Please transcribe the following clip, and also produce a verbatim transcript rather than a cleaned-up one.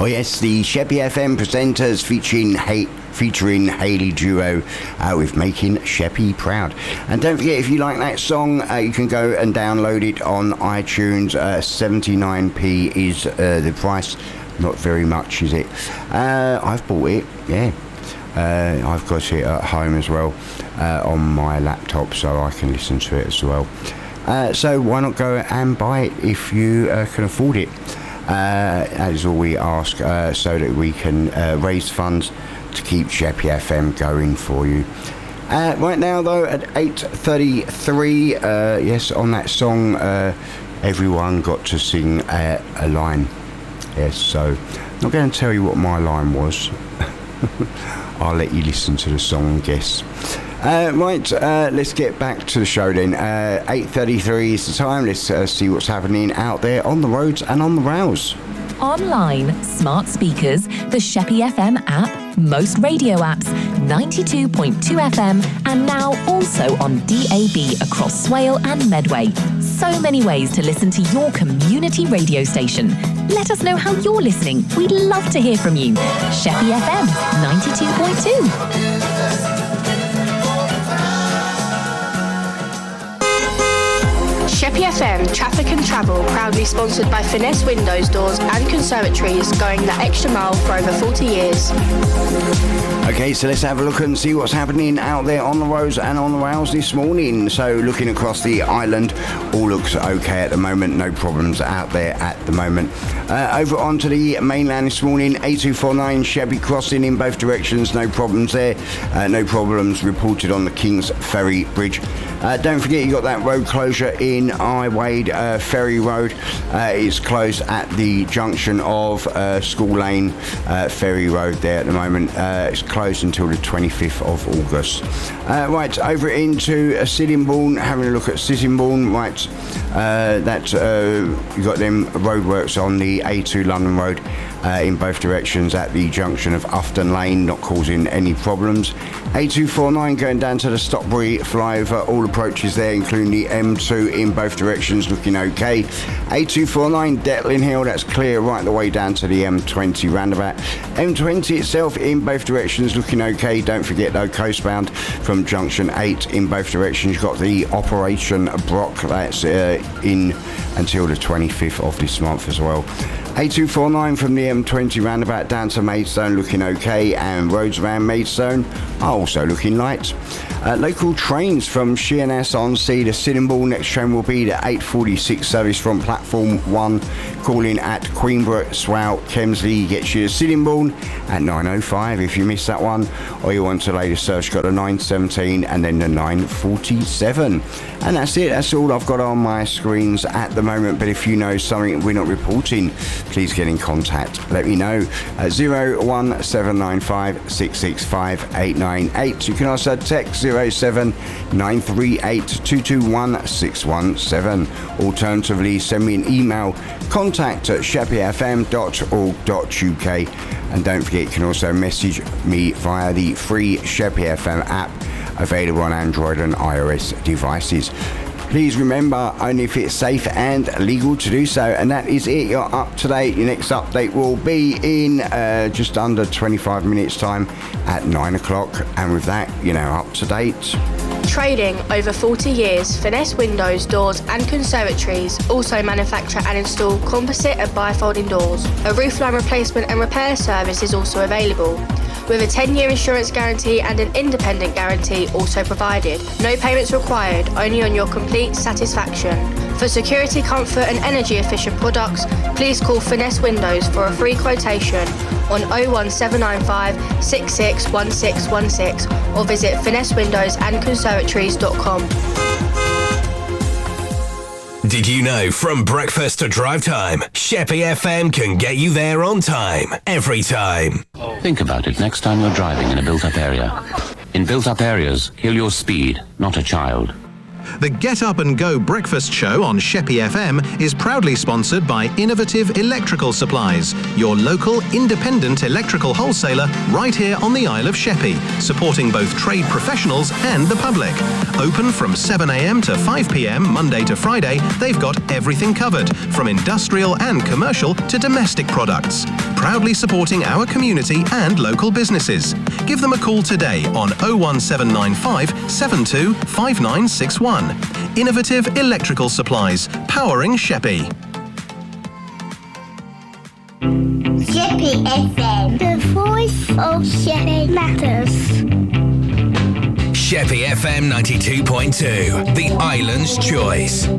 Oh yes, the Sheppy F M presenters featuring ha- featuring Hayley Duo uh, with Making Sheppy Proud. And don't forget, if you like that song, uh, you can go and download it on iTunes. uh, seventy-nine p is uh, the price. Not very much, is it? Uh, I've bought it, yeah. Uh, I've got it at home as well uh, on my laptop, so I can listen to it as well. Uh, so why not go and buy it if you uh, can afford it? Uh, that is all we ask, uh, so that we can uh, raise funds to keep Sheppy F M going for you. Uh, right now, though, at eight thirty-three, uh, yes, on that song, uh, everyone got to sing uh, a line. Yes, so I'm not going to tell you what my line was. I'll let you listen to the song and guess. Uh, right, uh, let's get back to the show then. Uh, eight thirty-three is the time. Let's uh, see what's happening out there on the roads and on the rails. Online, smart speakers, the Sheppy F M app, most radio apps, ninety-two point two F M, and now also on D A B across Swale and Medway. So many ways to listen to your community radio station. Let us know how you're listening. We'd love to hear from you. Sheppy F M, ninety-two point two. Sheppy F M Traffic and Travel, proudly sponsored by Finesse Windows, Doors and Conservatories, going the extra mile for over forty years. Okay, so let's have a look and see what's happening out there on the roads and on the rails this morning. So looking across the island, all looks okay at the moment. No problems out there at the moment. Uh, over onto the mainland this morning, A two forty-nine Sheppy Crossing in both directions. No problems there. Uh, no problems reported on the King's Ferry Bridge. Uh, don't forget, you got that road closure in Iwade uh, Ferry Road. Uh, it's closed at the junction of uh, School Lane uh, Ferry Road there at the moment. Uh, it's closed until the twenty-fifth of August. Uh, right, over into uh, Sittingbourne, having a look at Sittingbourne. Right, uh, that uh, you got them roadworks on the A two London Road uh, in both directions at the junction of Ufton Lane, not causing any problems. A two forty-nine going down to the Stockbury flyover, all approaches there, including the M two in both directions, looking okay. A two forty-nine Detling Hill, that's clear right the way down to the M twenty roundabout. M twenty itself in both directions, looking okay. Don't forget though, coastbound from junction eight in both directions, you've got the Operation Brock, that's uh, in until the twenty-fifth of this month as well. A two forty-nine from the M twenty roundabout down to Maidstone, looking okay, and roads around Maidstone are also looking light. Uh, local trains from Sheerness on Sea to Sittingbourne. Next train will be the eight forty-six service from platform one, calling at Queenborough, Swale, Kemsley, gets you to Sittingbourne at nine oh five if you missed that one, or you want to latest search, got the nine seventeen and then the nine forty-seven. And that's it, that's all I've got on my screens at the moment. But if you know something we're not reporting, please get in contact, let me know at zero one seven nine five six six five eight nine eight. You can also text zero seven nine three eight two two one six one seven. Alternatively, send me an email, contact at sheppy f m dot org dot u k. And don't forget, you can also message me via the free Sheppy F M app, available on Android and iOS devices. Please remember, only if it's safe and legal to do so. And that is it. You're up to date. Your next update will be in uh, just under twenty-five minutes time at nine o'clock. And with that, you know, up to date. Trading over forty years, Finesse Windows, Doors and Conservatories also manufacture and install composite and bifolding doors. A roofline replacement and repair service is also available, with a ten-year insurance guarantee and an independent guarantee also provided. No payments required, only on your complete satisfaction. For security, comfort and energy efficient products, please call Finesse Windows for a free quotation on oh one seven nine five six six one six one six or visit finesse windows and conservatories dot com. Did you know from breakfast to drive time, Sheppy F M can get you there on time, every time? Think about it next time you're driving in a built-up area. In built-up areas, kill your speed, not a child. The Get Up and Go breakfast show on Sheppey F M is proudly sponsored by Innovative Electrical Supplies, your local independent electrical wholesaler right here on the Isle of Sheppey, supporting both trade professionals and the public. Open from seven a m to five p m Monday to Friday, they've got everything covered, from industrial and commercial to domestic products. Proudly supporting our community and local businesses. Give them a call today on oh one seven nine five, seven two five nine six one. Innovative Electrical Supplies, powering Sheppey. Sheppey F M, the voice of Sheppey matters. Sheppey F M ninety-two point two, the island's choice.